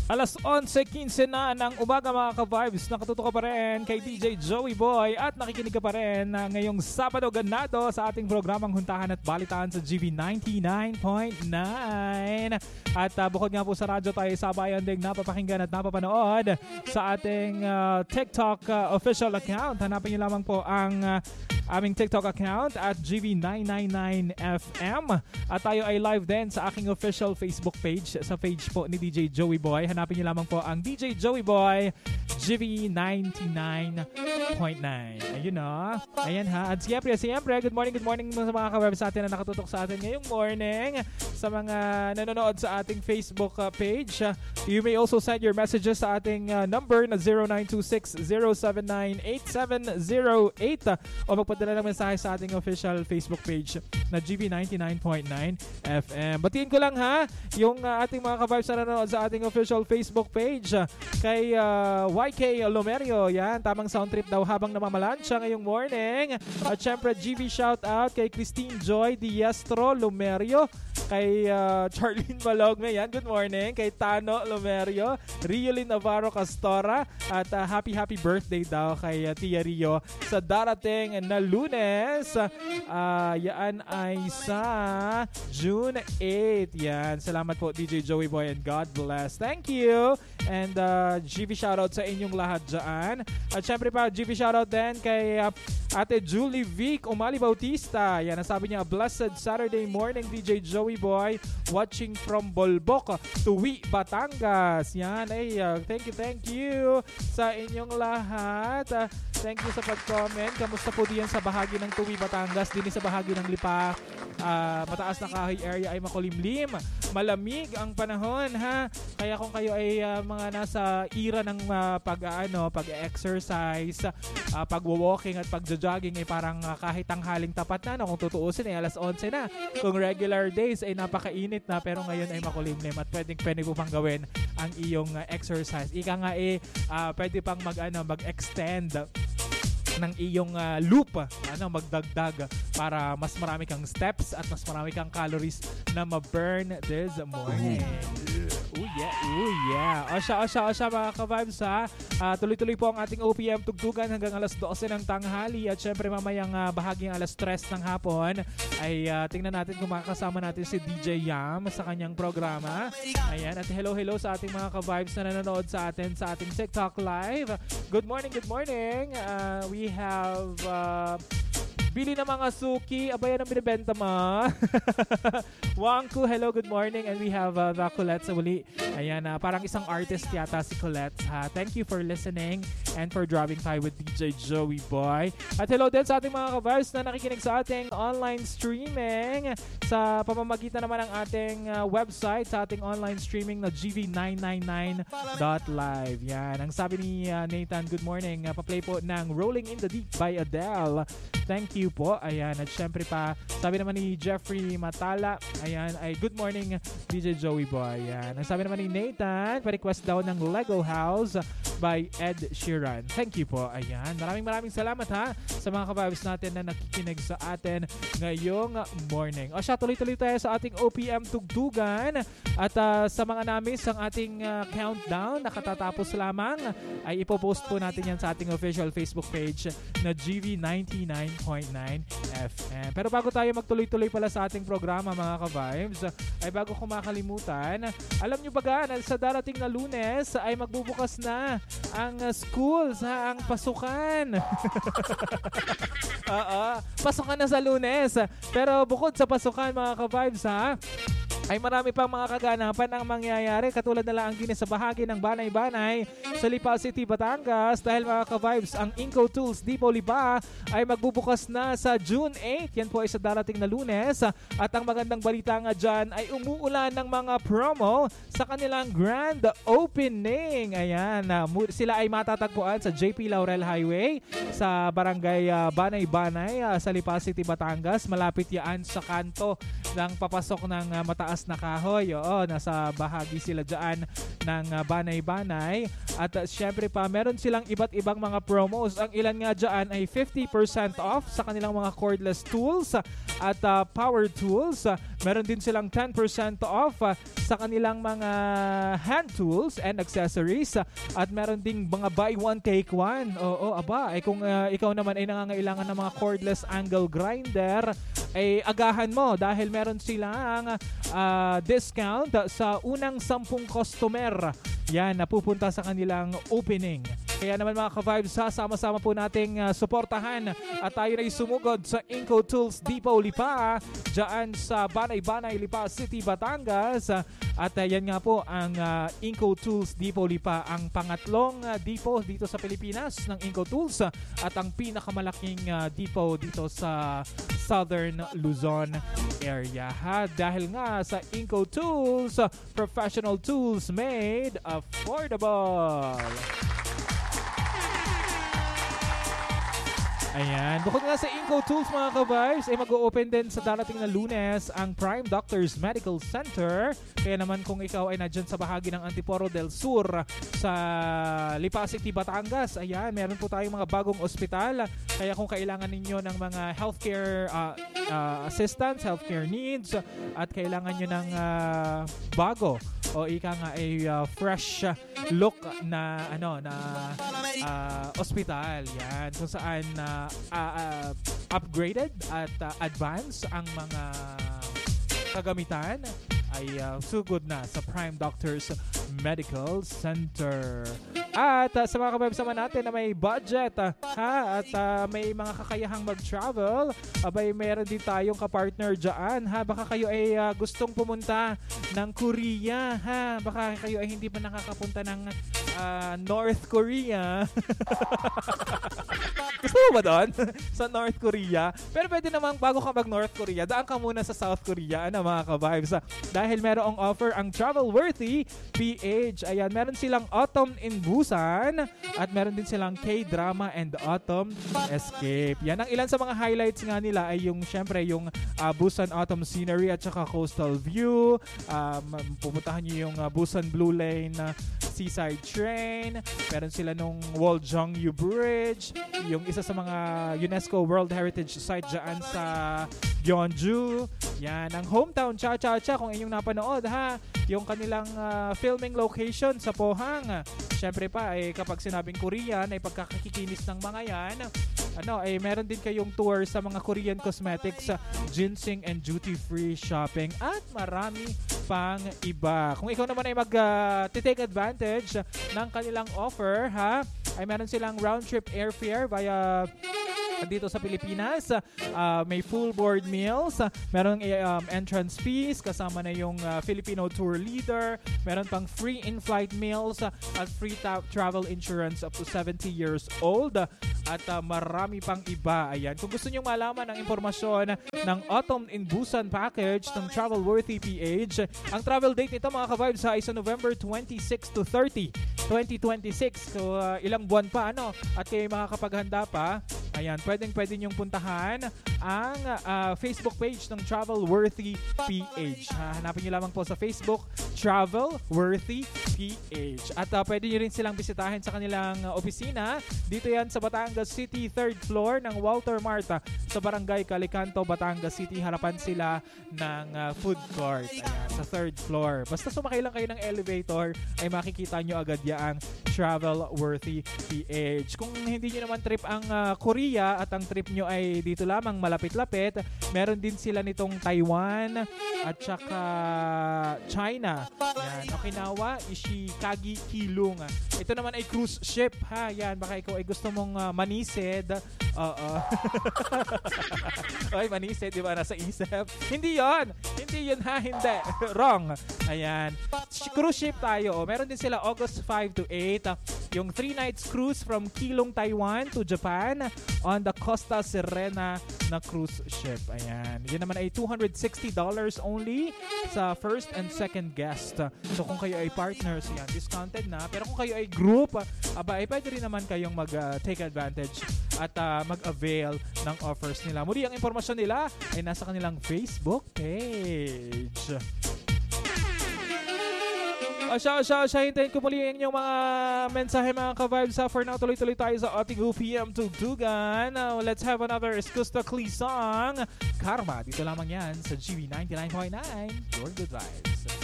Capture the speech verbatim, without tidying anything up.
Alas onse fifteen na ng umaga mga ka-vibes. Nakatuto ka pa rin kay D J Joey Boy at nakikinig ka pa rin na ngayong Sabado ganado sa ating programang Huntahan at Balitaan sa G V ninety-nine point nine. At uh, bukod nga po sa radyo tayo sabayan ding napapakinggan at napapanood sa ating uh, TikTok uh, official account. Hanapin niyo lamang po ang uh, aming TikTok account at G V nine ninety-nine F M. At tayo ay live din sa aking official Facebook page, sa page po ni D J Joey Boy. Hanapin niyo lamang po ang D J Joey Boy G V ninety-nine point nine. Ayun na. Ayan ha. At siyempre, siyempre, good morning, good morning sa mga ka-web sa atin na nakatutok sa atin ngayong morning. Sa mga nanonood sa ating Facebook uh, page, uh, you may also send your messages sa ating uh, number na zero nine two six zero seven nine eight seven zero eight uh, o magpadala ng mensahe sa ating official Facebook page na G V ninety-nine point nine F M. Batiin ko lang ha, yung uh, ating mga ka-vibes na nanonood sa ating official Facebook page uh, kay uh, Y K Lomerio. Yan, tamang sound trip daw habang namamalansya ngayong morning. At syempre, G V shoutout kay Christine Joy Diestro Lomerio, kay uh, Charlene Malogme, yan, good morning, kay Tano Lomerio, Riolyn Navarro Castora, at uh, happy happy birthday daw kay uh, Tia Rio sa darating na Lunes. Uh, yan ay sa June eighth. Yan, salamat po D J Joey Boy and God bless. Thank you. And uh, G V shoutout sa inyong lahat dyan. At syempre pa, G V shoutout din kay uh, Ate Julie Vic Umali Bautista. Yan, nasabi niya, blessed Saturday morning D J Joey Boy, watching from Bolbok, Tuwi, Batangas. Yan, ay, uh, thank you, thank you sa inyong lahat. Uh, thank you sa pag-comment. Kamusta po diyan sa bahagi ng Tuwi, Batangas? Din sa bahagi ng Lipa, uh, mataas na kahoy area ay makulimlim. Malamig ang panahon, ha? Kaya kung kayo ay uh, mga nasa era ng uh, pag-ano, pag-exercise, uh, pag-walking at pag-jogging ay parang uh, kahit tanghaling tapat na, no? Kung tutuusin ay alas onse na. Kung regular days ay napakainit na, pero ngayon ay makulimlim at pwedeng pwede po pang gawin ang iyong uh, exercise. Ika nga eh, uh, pwede pang mag, ano, mag-extend ng iyong uh, loop, ano, magdagdag para mas marami kang steps at mas marami kang calories na ma-burn this morning. Oh yeah, oh yeah. O siya, o siya, o siya mga ka-vibes ha. Uh, tuloy-tuloy po ang ating O P M tugtugan hanggang alas dose ng tanghali at syempre mamayang uh, bahaging alas tres ng hapon ay uh, tingnan natin kung makakasama natin si D J Yam sa kanyang programa. Ayan, at hello, hello sa ating mga ka-vibes na nanonood sa atin sa ating TikTok live. Good morning, good morning. Uh, we have uh, bili ng mga suki. Abay, ang binibenta mo. Wangku, hello, good morning. And we have uh, the Colette sa muli. Ayan, uh, parang isang artist yata si Colette. Ha? Thank you for listening and for dropping by with D J Joey Boy. At hello din sa ating mga ka-vibes na nakikinig sa ating online streaming sa pamamagitan naman ng ating uh, website, sa ating online streaming na G V nine ninety-nine dot live. Yan, ang sabi ni uh, Nathan, good morning. Uh, pa-play po ng Rolling in the Deep by Adele. Thank you po. Ayan, at syempre pa, sabi naman ni Jeffrey Matala, ayan, ay good morning D J Joey Boy. Ayan, ang sabi naman ni Nathan, pa-request daw ng Lego House by Ed Sheeran. Thank you po. Ayan, maraming maraming salamat ha sa mga kababis natin na nakikinig sa atin ngayong morning. O siya, tuloy-tuloy tayo sa ating O P M tugtugan at uh, sa mga namis ang ating uh, countdown nakatatapos lamang ay ipopost po natin yan sa ating official Facebook page na G V ninety-nine point nine F M. Pero bago tayo magtuloy-tuloy pala sa ating programa mga ka-vibes, ay bago ko makalimutan, alam nyo ba ga na sa darating na Lunes ay magbubukas na ang schools, ha, ang pasukan. Oo, pasukan na sa Lunes. Pero bukod sa pasukan mga ka-vibes ha, ay marami pang mga kaganapan ang mangyayari katulad na lang ang din sa bahagi ng Banay-Banay sa Lipa City, Batangas dahil mga ka-vibes, ang Inco Tools Depot Lipa ay magbubukas na sa June eighth. Yan po ay sa darating na Lunes at ang magandang balita nga dyan ay umuulan ng mga promo sa kanilang grand opening. Ayan, uh, sila ay matatagpuan sa J P Laurel Highway sa barangay uh, Banay-Banay uh, sa Lipa City, Batangas. Malapit yan sa kanto ng papasok ng uh, mataas malakas na kahoy. Oo, nasa bahagi sila dyan ng uh, Banay-Banay. At uh, syempre pa, meron silang iba't ibang mga promos. Ang ilan nga dyan ay fifty percent off sa kanilang mga cordless tools at uh, power tools. Uh, meron din silang ten percent off uh, sa kanilang mga hand tools and accessories. Uh, at meron ding mga buy one take one. Oo, aba, ay kung uh, ikaw naman ay nangangailangan ng mga cordless angle grinder, ay agahan mo dahil meron silang uh, discount sa unang sampung customer. Yan, napupunta sa kanilang opening. Kaya naman mga ka-vibes, sama-sama po nating uh, suportahan at tayo na'y sumugod sa Inco Tools Depot Lipa dyan sa Banay-Banay, Lipa City, Batangas. At uh, yan nga po ang uh, Inco Tools Depot Lipa, ang pangatlong uh, depot dito sa Pilipinas ng Inco Tools at ang pinakamalaking uh, depot dito sa Southern Luzon area. Ha? Dahil nga sa Inco Tools, uh, professional tools made affordable. Ayan. Bukod nga sa Inco Tools mga ka-vibes, ay mag-o-open din sa darating na Lunes ang Prime Doctors Medical Center. Kaya naman kung ikaw ay nadyan sa bahagi ng Antiporo del Sur sa Lipa City, Batangas, ayan, meron po tayong mga bagong ospital. Kaya kung kailangan ninyo ng mga healthcare uh, uh, assistance, healthcare needs, at kailangan nyo ng uh, bago o ika nga ay uh, fresh look na ano na uh, ospital, yan, kung saan uh, uh, uh, upgraded at uh, advanced ang mga kagamitan, ay uh, sugod na sa Prime Doctors Medical Center. At uh, sa mga kababsama natin na may budget uh, ha, at uh, may mga kakayahang mag-travel, abay meron din tayong kapartner dyan. Ha? Baka kayo ay uh, gustong pumunta ng Korea. Ha? Baka kayo ay hindi pa nakakapunta ng uh, North Korea. Gusto mo ba doon? Sa North Korea? Pero pwede namang bago ka mag-North Korea, daan ka muna sa South Korea. Ano mga ka-vibes? Dahil merong offer ang Travel Worthy P H. Ayan, meron silang Autumn in Busan at meron din silang K-Drama and Autumn Escape. Yan ang ilan sa mga highlights nga nila ay yung syempre yung uh, Busan Autumn Scenery at saka Coastal View. Um, pupuntahan nyo yung uh, Busan Blue Lane uh, Seaside Train. Meron sila nung Woljongyu Bridge, yung isa sa mga UNESCO World Heritage Site dyan sa Gyeongju. Yan, ang Hometown Cha-Cha-Cha kung inyong napanood ha, yung kanilang uh, filming location sa Pohang. Siyempre pa, eh, kapag sinabing Korean, ay pagkakakikinis ng mga yan, ano, eh, meron din kayong tour sa mga Korean cosmetics, ginseng and duty-free shopping, at marami pang iba. Kung ikaw naman ay mag-take uh, advantage ng kanilang offer, ha, ay meron silang round-trip airfare via dito sa Pilipinas. Uh, may full board meals, uh, meron um, entrance fees, kasama na yung uh, Filipino tour leader, meron pang free in-flight meals uh, at free ta- travel insurance up to seventy years old, uh, at uh, marami pang iba. Ayan, kung gusto nyo malaman ang impormasyon ng Autumn in Busan package ng Travel Worthy P H, ang travel date nito mga ka-vibes ha, is sa November twenty-six to thirty, twenty twenty-six. So uh, ilang buwan pa ano, at kayo makakapaghanda pa. Ayan, pwedeng pwede nyong puntahan ang uh, Facebook page ng Travel Worthy P H. Uh, hanapin nyo lamang po sa Facebook, Travel Worthy P H. At uh, pwede nyo rin silang bisitahin sa kanilang uh, opisina. Dito yan sa Batangas City, third floor ng Walter Marta sa Barangay Calicanto, Batangas City. Harapan sila ng uh, food court. Ayan, sa third floor. Basta sumakay lang kayo ng elevator, ay makikita nyo agad yaang Travel Worthy P H. Kung hindi nyo naman trip ang uh, Korea at ang trip nyo ay dito lamang malapit-lapit, meron din sila nitong Taiwan at saka China. Yan, Okinawa, Ishikagi, Keelung. Ito naman ay cruise ship ha. Yan, baka ikaw ay gusto mong uh, manisid. Oo. Ay, manisid, di ba? Nasa isip. Hindi yon. Hindi yun ha. Hindi. Wrong. Ayan. Cruise ship tayo. Meron din sila August five to eight. Yung three nights cruise from Keelung, Taiwan to Japan on the Costa Serena na cruise ship. Ayan. Yan naman ay two hundred sixty dollars only sa first and second guest. So kung kayo ay partners, yan, discounted na. Pero kung kayo ay group, aba, ay pwede rin naman kayong mag-take uh, advantage at uh, mag-avail ng offers nila. Muli, ang impormasyon nila ay nasa kanilang Facebook page. Asya, asya, asya, hintayin ko muli ang inyong mga mensahe mga ka-vibes. For now, tuloy-tuloy tayo sa ating O P M tugtugan. Now, let's have another Escusta Clee song. Karma, dito lamang yan sa G V ninety-nine point nine. Your good vibes.